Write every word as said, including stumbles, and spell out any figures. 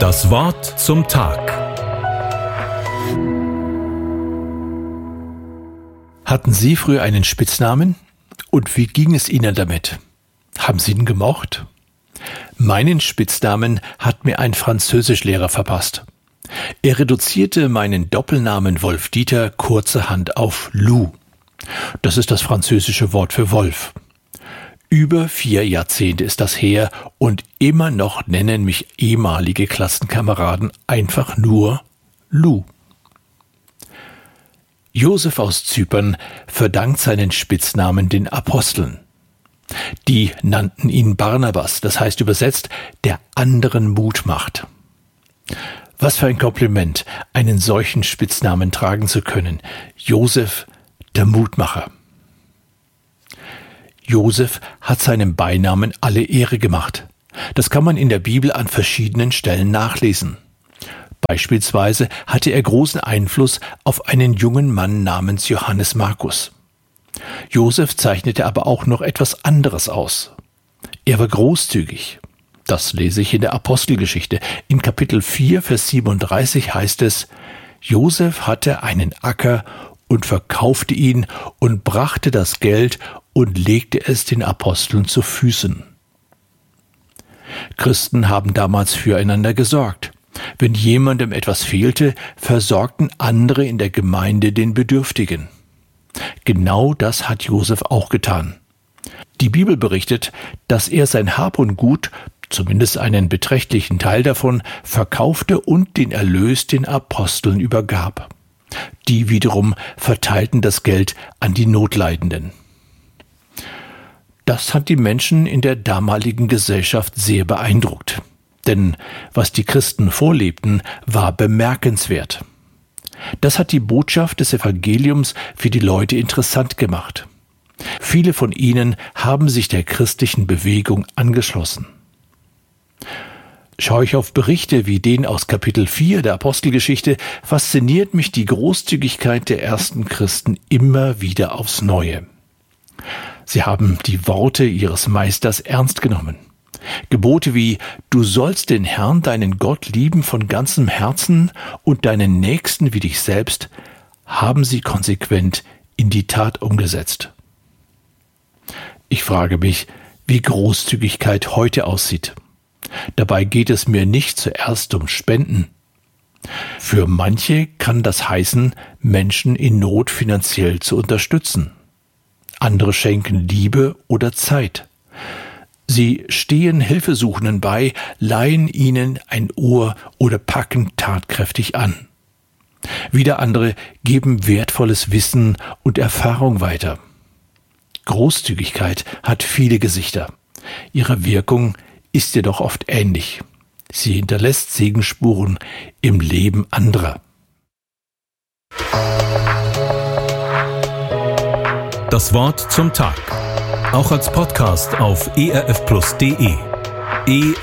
Das Wort zum Tag. Hatten Sie früher einen Spitznamen? Und wie ging es Ihnen damit? Haben Sie ihn gemocht? Meinen Spitznamen hat mir ein Französischlehrer verpasst. Er reduzierte meinen Doppelnamen Wolf-Dieter kurzerhand auf Lou. Das ist das französische Wort für Wolf. Über vier Jahrzehnte ist das her und immer noch nennen mich ehemalige Klassenkameraden einfach nur Lou. Josef aus Zypern verdankt seinen Spitznamen den Aposteln. Die nannten ihn Barnabas, das heißt übersetzt, der anderen Mut macht. Was für ein Kompliment, einen solchen Spitznamen tragen zu können. Josef, der Mutmacher. Josef hat seinem Beinamen alle Ehre gemacht. Das kann man in der Bibel an verschiedenen Stellen nachlesen. Beispielsweise hatte er großen Einfluss auf einen jungen Mann namens Johannes Markus. Josef zeichnete aber auch noch etwas anderes aus. Er war großzügig. Das lese ich in der Apostelgeschichte. In Kapitel vier, Vers siebenunddreißig heißt es: Josef hatte einen Acker und verkaufte ihn und brachte das Geld und legte es den Aposteln zu Füßen. Christen haben damals füreinander gesorgt. Wenn jemandem etwas fehlte, versorgten andere in der Gemeinde den Bedürftigen. Genau das hat Josef auch getan. Die Bibel berichtet, dass er sein Hab und Gut, zumindest einen beträchtlichen Teil davon, verkaufte und den Erlös den Aposteln übergab. Die wiederum verteilten das Geld an die Notleidenden. Das hat die Menschen in der damaligen Gesellschaft sehr beeindruckt. Denn was die Christen vorlebten, war bemerkenswert. Das hat die Botschaft des Evangeliums für die Leute interessant gemacht. Viele von ihnen haben sich der christlichen Bewegung angeschlossen. Schaue ich auf Berichte wie den aus Kapitel vier der Apostelgeschichte, fasziniert mich die Großzügigkeit der ersten Christen immer wieder aufs Neue. Sie haben die Worte ihres Meisters ernst genommen. Gebote wie „Du sollst den Herrn, deinen Gott, lieben von ganzem Herzen und deinen Nächsten wie dich selbst“, haben sie konsequent in die Tat umgesetzt. Ich frage mich, wie Großzügigkeit heute aussieht. Dabei geht es mir nicht zuerst um Spenden. Für manche kann das heißen, Menschen in Not finanziell zu unterstützen. Andere schenken Liebe oder Zeit. Sie stehen Hilfesuchenden bei, leihen ihnen ein Ohr oder packen tatkräftig an. Wieder andere geben wertvolles Wissen und Erfahrung weiter. Großzügigkeit hat viele Gesichter. Ihre Wirkung ist jedoch oft ähnlich. Sie hinterlässt Segensspuren im Leben anderer. Das Wort zum Tag. Auch als Podcast auf e r f plus punkt d e. e